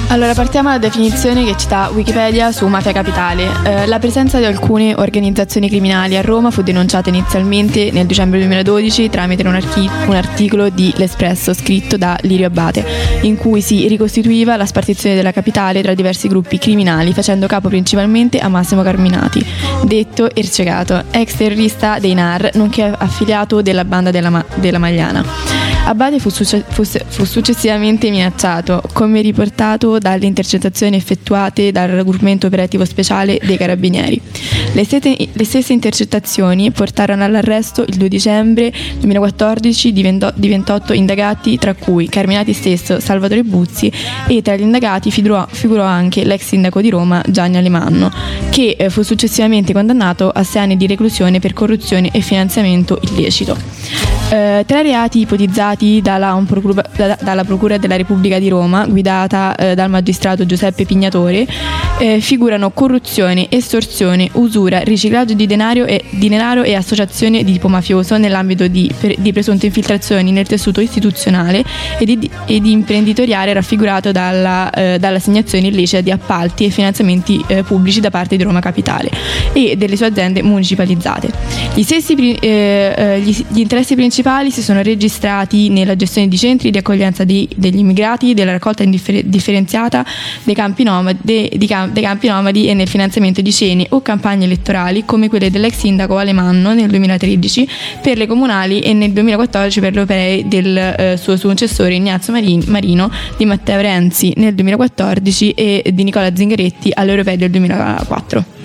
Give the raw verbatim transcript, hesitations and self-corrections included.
Allora, partiamo dalla definizione che cita Wikipedia su Mafia Capitale. Eh, la presenza di alcune organizzazioni criminali a Roma fu denunciata inizialmente nel dicembre duemiladodici tramite un, archi- un articolo di L'Espresso scritto da Lirio Abbate, in cui si ricostituiva la spartizione della capitale tra diversi gruppi criminali, facendo capo principalmente a Massimo Carminati, detto Ercegato, ex terrorista dei N A R, nonché affiliato della banda della, Ma- della Magliana. Abbate fu, succe- fu, fu successivamente minacciato, come riportato dalle intercettazioni effettuate dal raggruppamento operativo speciale dei Carabinieri. Le stesse, le stesse intercettazioni portarono all'arresto il due dicembre duemilaquattordici di, vento, di ventotto indagati, tra cui Carminati stesso, Salvatore Buzzi, e tra gli indagati figurò, figurò anche l'ex sindaco di Roma Gianni Alemanno, che eh, fu successivamente condannato a sei anni di reclusione per corruzione e finanziamento illecito. Eh, tra i reati ipotizzati dalla, un procura, da, dalla Procura della Repubblica di Roma, guidata eh, dal magistrato Giuseppe Pignatore, eh, figurano corruzione, estorsione, usura, riciclaggio di denaro e, di denaro e associazione di tipo mafioso nell'ambito di, per, di presunte infiltrazioni nel tessuto istituzionale e di, e di imprenditoriale raffigurato dalla, eh, dall'assegnazione illecita di appalti e finanziamenti eh, pubblici da parte di Roma Capitale e delle sue aziende municipalizzate. Gli stessi eh, gli, gli interessi principali si sono registrati nella gestione di centri di accoglienza di, degli immigrati, della raccolta indiffer- differenziata dei campi, nomadi, dei, di cam- dei campi nomadi e nel finanziamento di cene o campagne elettorali come quelle dell'ex sindaco Alemanno nel duemilatredici per le comunali e nel duemilaquattordici per le europee del eh, suo successore Ignazio Marin- Marino, di Matteo Renzi nel duemilaquattordici e di Nicola Zingaretti alle europee del duemilaquattro.